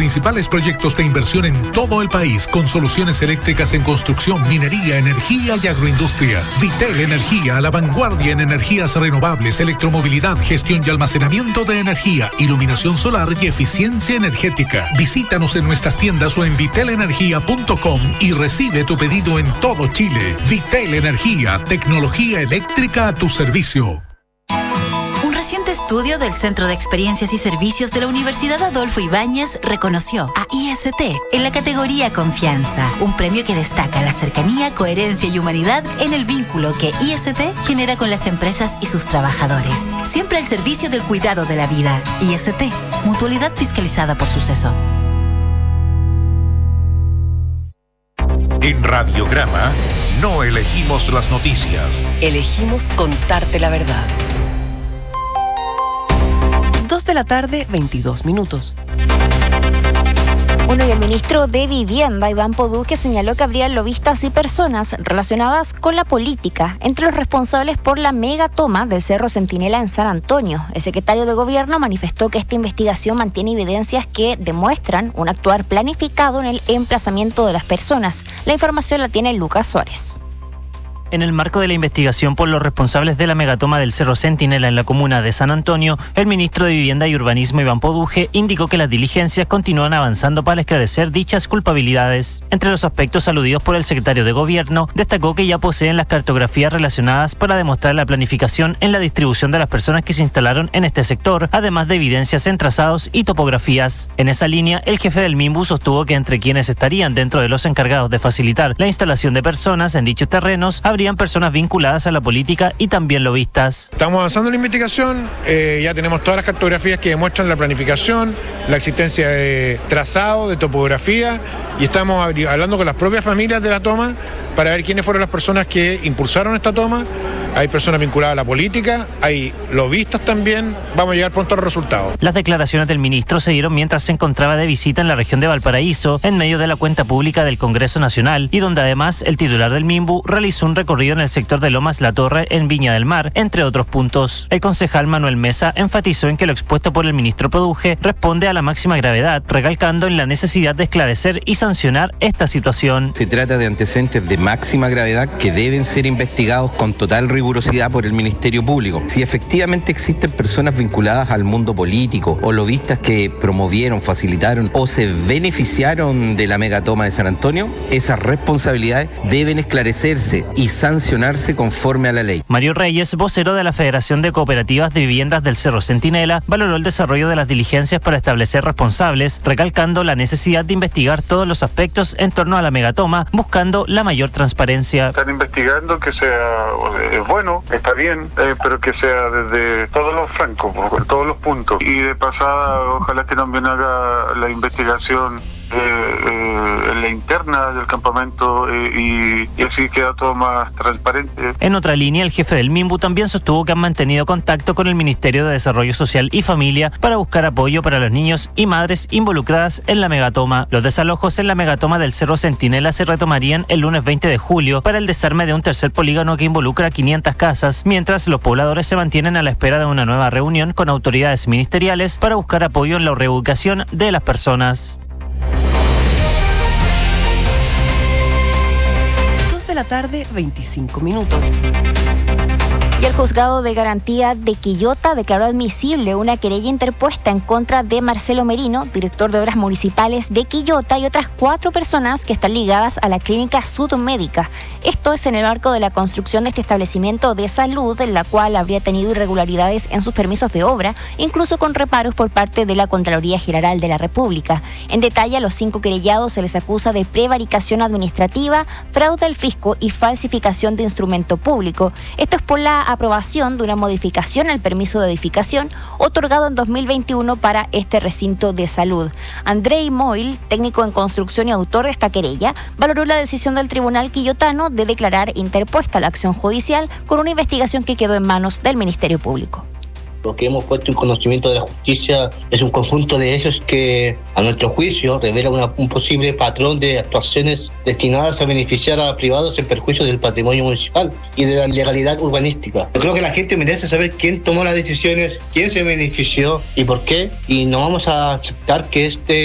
principales proyectos de inversión en todo el país con soluciones eléctricas en construcción, minería, energía y agroindustria. Vitel Energía, a la vanguardia en energías renovables, electromovilidad, gestión y almacenamiento de energía, iluminación solar y eficiencia energética. Visítanos en nuestras tiendas o en vitelenergia.com y recibe tu pedido en todo Chile. Vitel Energía, tecnología eléctrica a tu servicio. Un reciente estudio del Centro de Experiencias y Servicios de la Universidad Adolfo Ibáñez reconoció a IST en la categoría Confianza, un premio que destaca la cercanía, coherencia y humanidad en el vínculo que IST genera con las empresas y sus trabajadores. Siempre al servicio del cuidado de la vida. IST, mutualidad fiscalizada por Suceso. En Radiograma no elegimos las noticias. Elegimos contarte la verdad. 2:22 p.m. Bueno, y el ministro de Vivienda, Iván Poduje, señaló que habría lobistas y personas relacionadas con la política entre los responsables por la megatoma del Cerro Centinela en San Antonio. El secretario de Gobierno manifestó que esta investigación mantiene evidencias que demuestran un actuar planificado en el emplazamiento de las personas. La información la tiene Lucas Suárez. En el marco de la investigación por los responsables de la megatoma del Cerro Centinela en la comuna de San Antonio, el ministro de Vivienda y Urbanismo, Iván Poduje, indicó que las diligencias continúan avanzando para esclarecer dichas culpabilidades. Entre los aspectos aludidos por el secretario de Gobierno, destacó que ya poseen las cartografías relacionadas para demostrar la planificación en la distribución de las personas que se instalaron en este sector, además de evidencias en trazados y topografías. En esa línea, el jefe del MIMBU sostuvo que entre quienes estarían dentro de los encargados de facilitar la instalación de personas en dichos terrenos, habrían personas vinculadas a la política y también lobistas. Estamos avanzando en la investigación, ya tenemos todas las cartografías que demuestran la planificación, la existencia de trazado, de topografía, y estamos hablando con las propias familias de la toma para ver quiénes fueron las personas que impulsaron esta toma. Hay personas vinculadas a la política, hay lobistas también, vamos a llegar pronto a los resultados. Las declaraciones del ministro se dieron mientras se encontraba de visita en la región de Valparaíso, en medio de la cuenta pública del Congreso Nacional, y donde además el titular del MIMBU realizó un recorrido en el sector de Lomas La Torre en Viña del Mar, entre otros puntos. El concejal Manuel Mesa enfatizó en que lo expuesto por el ministro Poduje responde a la máxima gravedad, recalcando en la necesidad de esclarecer y sancionar esta situación. Se trata de antecedentes de máxima gravedad que deben ser investigados con total rigurosidad por el Ministerio Público. Si efectivamente existen personas vinculadas al mundo político o lobistas que promovieron, facilitaron o se beneficiaron de la megatoma de San Antonio, esas responsabilidades deben esclarecerse y sancionarse conforme a la ley. Mario Reyes, vocero de la Federación de Cooperativas de Viviendas del Cerro Centinela, valoró el desarrollo de las diligencias para establecer responsables, recalcando la necesidad de investigar todos los aspectos en torno a la megatoma, buscando la mayor transparencia. Están investigando que sea bueno, está bien, pero que sea desde todos los francos, por todos los puntos. Y de pasada, ojalá que también haga la investigación en la interna del campamento y así queda todo más transparente. En otra línea, el jefe del MIMBU también sostuvo que han mantenido contacto con el Ministerio de Desarrollo Social y Familia para buscar apoyo para los niños y madres involucradas en la megatoma. Los desalojos en la megatoma del Cerro Centinela se retomarían el lunes 20 de julio para el desarme de un tercer polígono que involucra 500 casas, mientras los pobladores se mantienen a la espera de una nueva reunión con autoridades ministeriales para buscar apoyo en la reubicación de las personas. 2:25 p.m. Y el juzgado de garantía de Quillota declaró admisible una querella interpuesta en contra de Marcelo Merino, director de Obras Municipales de Quillota, y otras 4 personas que están ligadas a la clínica Sudmédica. Esto es en el marco de la construcción de este establecimiento de salud, en la cual habría tenido irregularidades en sus permisos de obra, incluso con reparos por parte de la Contraloría General de la República. En detalle, a los 5 querellados se les acusa de prevaricación administrativa, fraude al fisco y falsificación de instrumento público. Esto es por la aprobación de una modificación al permiso de edificación otorgado en 2021 para este recinto de salud. Andrei Moil, técnico en construcción y autor de esta querella, valoró la decisión del tribunal quillotano de declarar interpuesta la acción judicial con una investigación que quedó en manos del Ministerio Público. Lo que hemos puesto en conocimiento de la justicia es un conjunto de hechos que, a nuestro juicio, revela un posible patrón de actuaciones destinadas a beneficiar a privados en perjuicio del patrimonio municipal y de la legalidad urbanística. Yo creo que la gente merece saber quién tomó las decisiones, quién se benefició y por qué, y no vamos a aceptar que este